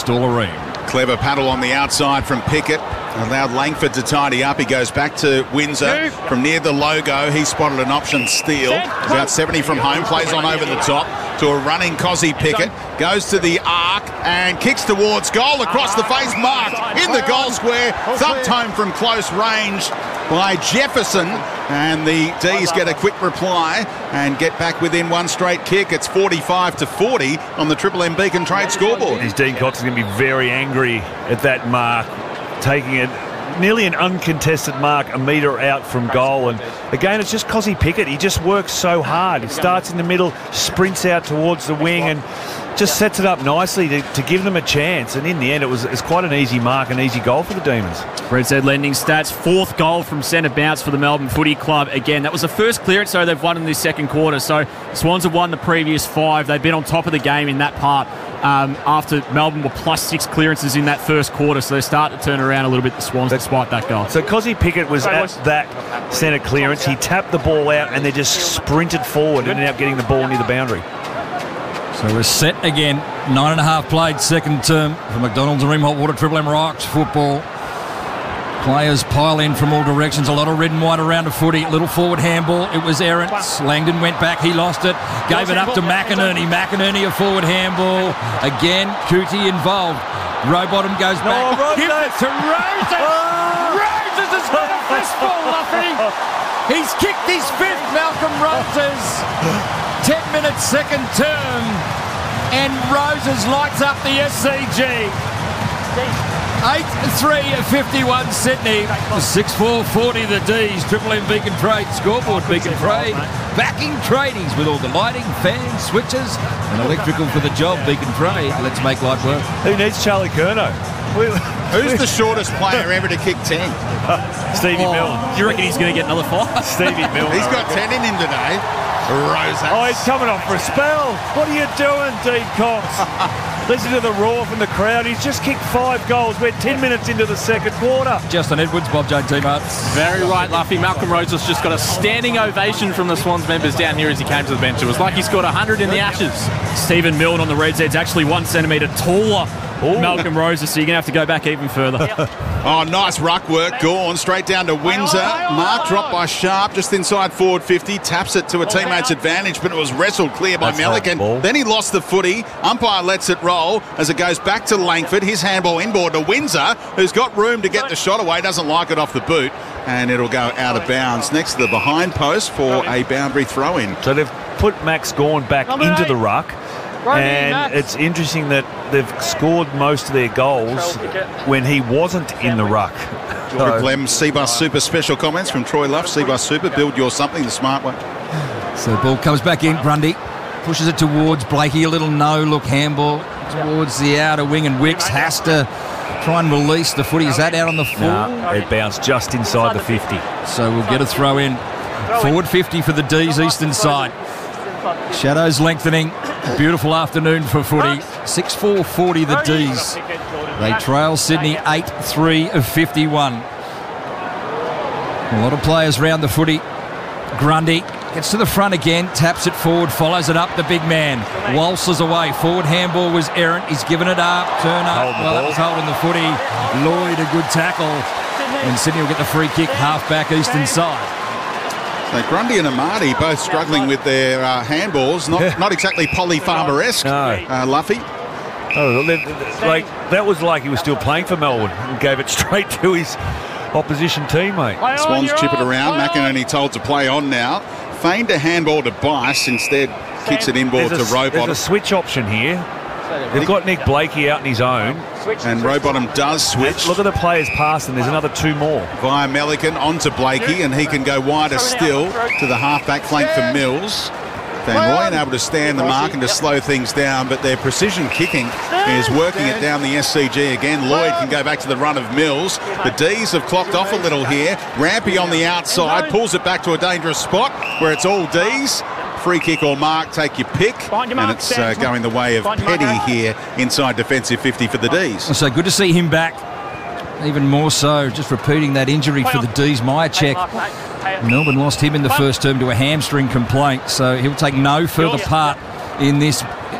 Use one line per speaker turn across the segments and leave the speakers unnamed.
Stoolarine.
Clever paddle on the outside from Pickett. Allowed Langford to tidy up. He goes back to Windsor from near the logo. He spotted an option steal. About 70 from home. Plays on over the top to a running Cozzy Pickett. Goes to the arc and kicks towards goal. Across the face, marked in the goal square. Thumped home from close range by Jefferson. And the D's get a quick reply and get back within one straight kick. It's 45-40 on the Triple M Beacon Trade scoreboard.
Dean Cox is going to be very angry at that mark, taking it nearly an uncontested mark a metre out from goal. And again, it's just Cozzy Pickett. He just works so hard. He starts in the middle, sprints out towards the wing and just sets it up nicely to give them a chance. And in the end, it's quite an easy mark, an easy goal for the Demons.
Red Z Lending stats, 4th goal from centre bounce for the Melbourne Footy Club. Again, that was the first clearance, so they've won in this second quarter. So Swans have won the previous 5. They've been on top of the game in that part after Melbourne were +6 clearances in that first quarter. So they're starting to turn around a little bit, the Swans, despite that goal.
So Cozzy Pickett was at that centre clearance. He tapped the ball out and they just sprinted forward and ended up getting the ball near the boundary.
So we're set again. 9.5 played, second term for McDonald's and Ream Hot Water Triple M Rocks football. Players pile in from all directions. A lot of red and white around the footy. Little forward handball. It was errant. Langdon went back. He lost it. Gave it up to McInerney. McInerney a forward handball. Again, Cootie involved. Rowbottom goes back. Give it to Roses. Roses has got a fistful, Luffy. He's kicked his 5th, Malcolm Roses. 10 minutes second term. And Roses lights up the SCG. 8-3-51 Sydney. 6-4-40 the D's. Triple M Beacon Trade scoreboard. Beacon Trade backing tradies with all the lighting, fans, switches and electrical for the job. Beacon Trade. Let's make light work.
Who needs Charlie Curnow?
Who's the shortest player ever to kick 10?
Stevie Milne.
Do you reckon he's going to get another 5?
Stevie Milne.
He's got 10 in him today. Roses.
Oh, he's coming off for a spell. What are you doing, Dean Cox? Listen to the roar from the crowd. He's just kicked 5 goals. We're 10 minutes into the second quarter.
Justin Edwards, Bob J. T-Mart.
Very right, Luffy. Malcolm Roses just got a standing ovation from the Swans members down here as he came to the bench. It was like he scored 100 in the Ashes.
Stephen Milne on the Red Z's actually 1 centimetre taller than Malcolm Roses, so you're going to have to go back even further.
Oh, nice ruck work. Gorn straight down to Windsor. Mark dropped by Sharp just inside forward 50. Taps it to a teammate's advantage, but it was wrestled clear by Melican. Then he lost the footy. Umpire lets it roll as it goes back to Langford. His handball inboard to Windsor, who's got room to get the shot away. Doesn't like it off the boot. And it'll go out of bounds next to the behind post for a boundary throw-in.
So they've put Max Gorn back into the ruck. And it's interesting that they've scored most of their goals when he wasn't in the ruck.
Glem, Seabus Super special comments from Troy Luff. Seabus Super, build your something the smart way.
So the ball comes back in. Grundy pushes it towards Blakey. A little no-look handball towards the outer wing, and Wicks has to try and release the footy. Is that out on the full?
No, it bounced just inside the 50.
So we'll get a throw in. Forward 50 for the D's eastern side. Shadows lengthening. Beautiful afternoon for footy. 6-4-40 the D's. They trail Sydney 8-3-51. A lot of players round the footy. Grundy gets to the front again, taps it forward, follows it up, the big man. Waltzes away. Forward handball was errant. He's given it up. Turn up. Well, that was holding the footy. Lloyd, a good tackle. And Sydney will get the free kick, half-back eastern side.
So Grundy and Amati both struggling with their handballs. Not exactly Polly Farmer-esque, Luffy.
Oh, like that was like he was still playing for Melbourne and gave it straight to his opposition teammate.
Swans chip it around. McInerney told to play on now. Feigned a handball to Bice, instead kicks it inboard to Rowbottom.
There's a switch option here. They've got Nick Blakey out in his own.
And Rowbottom does switch.
Look at the players past, and there's another 2 more.
Via Melican onto Blakey, and he can go wider still to the half-back flank for Mills. Van Rooyen able to stand the mark and to slow things down, but their precision kicking is working it down the SCG again. Lloyd can go back to the run of Mills. The D's have clocked off a little here. Rampy on the outside, pulls it back to a dangerous spot where it's all D's. Free kick or mark, take your pick. And it's going the way of Petty here inside defensive 50 for the D's.
So good to see him back. Even more so, just repeating that injury for the D's. Myercheck. Melbourne lost him in the first term to a hamstring complaint, so he'll take no further part in this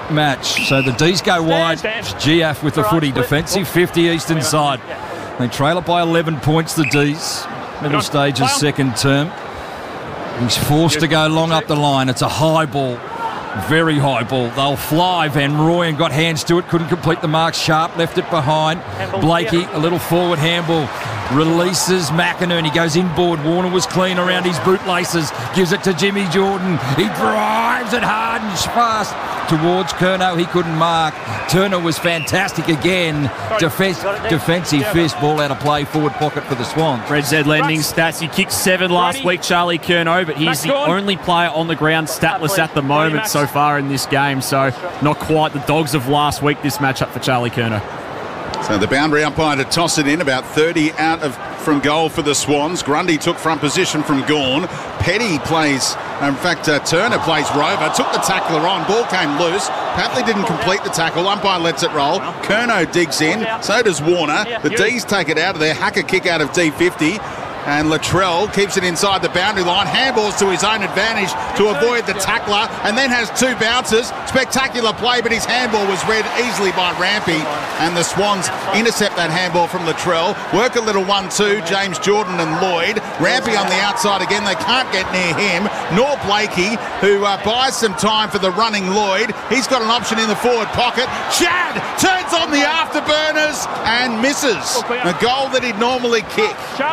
match. So the D's go wide. Giaf with the footy. Defensive 50 Eastern side. They trail it by 11 points, the D's. Middle stages, second term. He's forced to go long up the line. It's a high ball. Very high ball. They'll fly. Van Rooyen got hands to it. Couldn't complete the mark. Sharp left it behind. Blakey, a little forward handball. Releases McInerney. Goes inboard. Warner was clean around his bootlaces. Gives it to Jimmy Jordan. He drives it hard and fast towards Curnow. He couldn't mark. Turner was fantastic again. Defensive fist. Ball out of play. Forward pocket for the Swans.
Red Z Lending stats. He kicked 7 last week, Charlie Curnow, but he's the only player on the ground statless at the moment so far in this game. So not quite the Dogs of last week, this matchup for Charlie Curnow.
So the boundary umpire to toss it in, about 30 out from goal for the Swans. Grundy took front position from Gawn. Petty plays, in fact, Turner plays Rover. Took the tackler on. Ball came loose. Papley didn't complete the tackle. Umpire lets it roll. Curnow digs in. So does Warner. The D's take it out of there. Hacker kick out of D50. And Latrell keeps it inside the boundary line. Handballs to his own advantage to avoid the tackler, and then has 2 bounces. Spectacular play, but his handball was read easily by Rampy, and the Swans intercept that handball from Latrell. Work a little 1-2, James Jordan and Lloyd. Rampy on the outside again. They can't get near him, nor Blakey, who buys some time for the running Lloyd. He's got an option in the forward pocket. Chad turns on the afterburners and misses. A goal that he'd normally kick.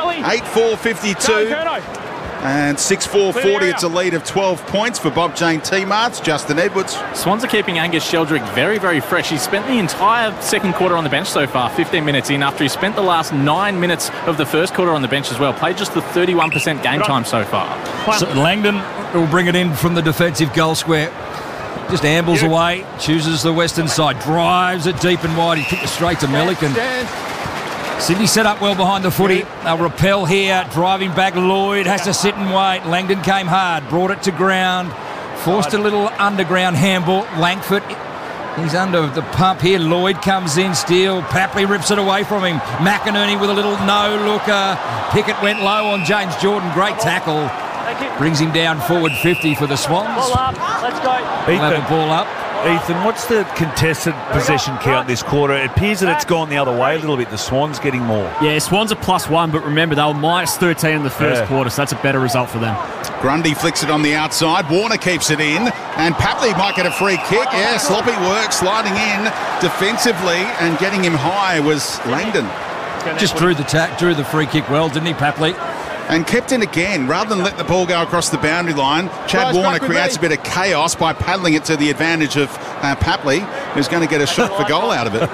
8-4-52 and 6-4-40. It's a lead of 12 points for Bob Jane T-Marts. Justin Edwards.
Swans are keeping Angus Sheldrick very, very fresh. He's spent the entire second quarter on the bench so far, 15 minutes in, after he spent the last 9 minutes of the first quarter on the bench as well. Played just the 31% game time so far.
So Langdon will bring it in from the defensive goal square. Just ambles away, chooses the western side, drives it deep and wide. He kicked it straight to Milliken. Sydney set up well behind the footy. They'll repel here. Driving back, Lloyd has to sit and wait. Langdon came hard, brought it to ground, forced a little underground handball. Langford, he's under the pump here. Lloyd comes in, Steele. Papley rips it away from him. McInerney with a little no-looker. Pickett went low on James Jordan. Great tackle. Brings him down forward 50 for the Swans.
Let's go.
Have a ball up.
Ethan, what's the contested possession count this quarter? It appears that it's gone the other way a little bit. The Swans getting more.
Yeah, Swans are +1, but remember, they were -13 in the first quarter, so that's a better result for them.
Grundy flicks it on the outside. Warner keeps it in, and Papley might get a free kick. Yeah, sloppy work, sliding in defensively, and getting him high was Langdon.
Just drew the free kick well, didn't he, Papley?
And kept in again. Rather than let the ball go across the boundary line, Chad Warner creates a bit of chaos by paddling it to the advantage of Papley, who's going to get a shot for goal out of it.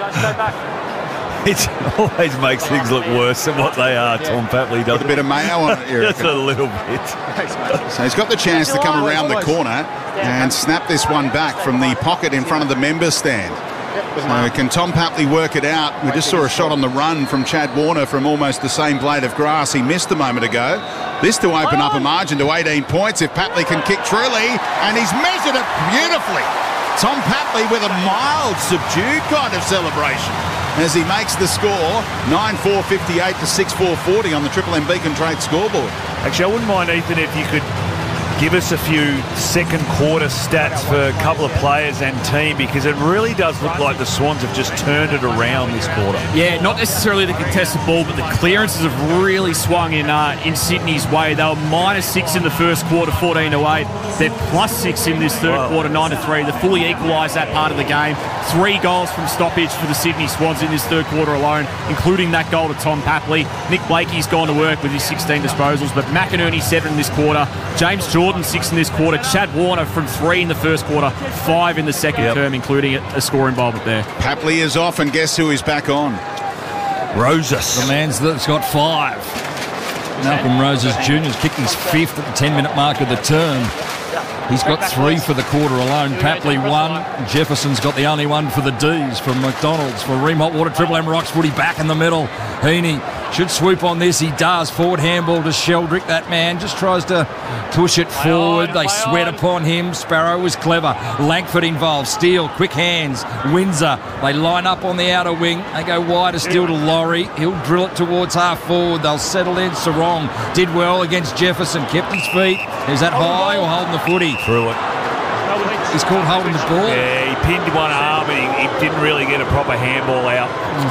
It always makes things look worse than what they are, Tom Papley, doesn't
With a bit of mayo on it,
Just a little bit.
So he's got the chance to come around the corner and snap this one back from the pocket in front of the members stand. So can Tom Papley work it out? We just saw a shot on the run from Chad Warner from almost the same blade of grass he missed a moment ago. This to open up a margin to 18 points if Papley can kick truly, and he's measured it beautifully. Tom Papley with a mild, subdued kind of celebration as he makes the score 9-4-58 to 6-4-40 on the Triple M Beacon Trade scoreboard.
Actually, I wouldn't mind, Ethan, if you could give us a few second quarter stats for a couple of players and team, because it really does look like the Swans have just turned it around this quarter.
Yeah, not necessarily the contested ball, but the clearances have really swung in Sydney's way. They were -6 in the first quarter, 14-8. They're +6 in this third quarter, 9-3. They fully equalised that part of the game. 3 goals from stoppage for the Sydney Swans in this third quarter alone, including that goal to Tom Papley. Nick Blakey's gone to work with his 16 disposals, but McInerney 7 in this quarter. James Jordan 6 in this quarter. Chad Warner from 3 in the first quarter, 5 in the second term, including a score involvement there.
Papley is off, and guess who is back on?
Rosas. The man's that's got 5. Malcolm Rosas Jr.'s kicked his 5th at the 10-minute mark of the term. He's got 3 for the quarter alone. Papley 1. Jefferson's got the only one for the D's from McDonald's. For Ream Hot Water, Triple M Rocks footy back in the middle. Heaney should swoop on this. He does. Forward handball to Sheldrick. That man just tries to push it forward. They sweat upon him. Sparrow was clever. Langford involved. Steele, quick hands. Windsor. They line up on the outer wing. They go wider still to Laurie. He'll drill it towards half forward. They'll settle in. Sarong did well against Jefferson. Kept his feet. Is that high or holding the footy?
Through it.
He's called holding the ball.
Yeah, he pinned one arm and he didn't really get a proper handball out.